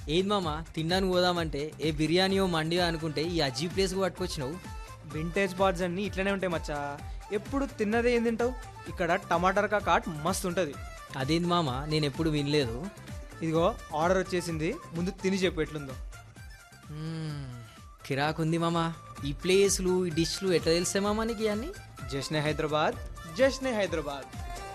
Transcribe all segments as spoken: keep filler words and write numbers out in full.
ఏది మామ తిన్నాను పోదామంటే ఏ బిర్యానీయో మండియో అనుకుంటే ఈ అజీ ప్లేస్కి పట్టుకొచ్చినావు. వింటేజ్ బార్డ్స్ అన్నీ ఇట్లనే ఉంటాయి మచ్చా. ఎప్పుడు తిన్నదే ఏం తింటావు? ఇక్కడ టమాటర్ కాట్ మస్తు ఉంటుంది. అదేంది మామ నేను ఎప్పుడు వినలేదు. ఇదిగో ఆర్డర్ వచ్చేసింది, ముందు తిని చెప్పు ఎట్లుందో. మ్మ్, కిరాకుంది మామ. ఈ ప్లేస్లు ఈ డిష్లు ఎట్లా తెలిసే మామ నీకు ఇవన్నీ? జశ్నే హైదరాబాద్, జశ్నే హైదరాబాద్.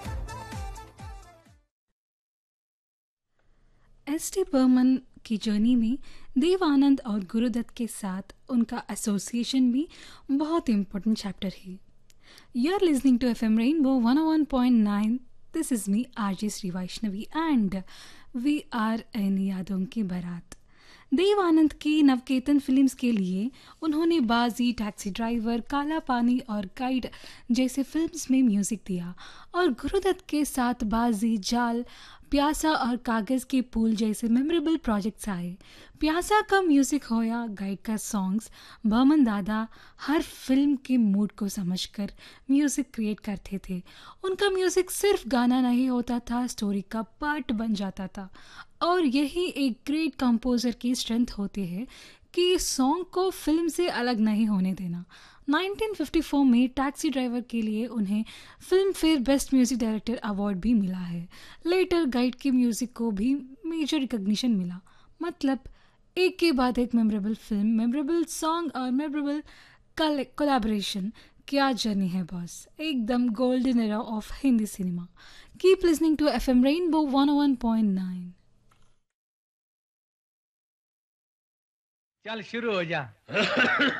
एस टी बर्मन की जर्नी में देव आनंद और गुरुदत्त के साथ उनका एसोसिएशन भी बहुत इम्पोर्टेंट चैप्टर है. You are listening to F M rainbow one O one point nine. This is me R J Shri Vaishnavi and we are in यादों की बारात. देव आनंद की नवकेतन फिल्म्स के लिए उन्होंने बाजी, टैक्सी ड्राइवर, काला पानी और गाइड जैसे फिल्म्स में म्यूज़िक दिया और गुरुदत्त के साथ बाजी, जाल, प्यासा और कागज़ के पुल जैसे मेमोरेबल प्रोजेक्ट्स आए. प्यासा का म्यूज़िक हो या गाइड का सॉन्ग्स, बर्मन दादा हर फिल्म के मूड को समझकर म्यूज़िक क्रिएट करते थे. उनका म्यूज़िक सिर्फ गाना नहीं होता था, स्टोरी का पार्ट बन जाता था. और यही एक ग्रेट कंपोज़र की स्ट्रेंथ होती है कि सॉन्ग को फिल्म से अलग नहीं होने देना. नाइनटीन फिफ्टी फोर में टैक्सी ड्राइवर के लिए उन्हें film fair best music director award भी मिला है. लेटर गाइड के म्यूज़िक को भी मेजर रिकग्निशन मिला. मतलब एक के बाद एक मेमोरेबल फिल्म, मेमोरेबल सॉन्ग और मेमोरेबल कोलैबोरेशन. क्या जर्नी है बॉस, एकदम golden era of Hindi cinema. Keep listening to F M rainbow one O one point nine. चल शुरू हो जा.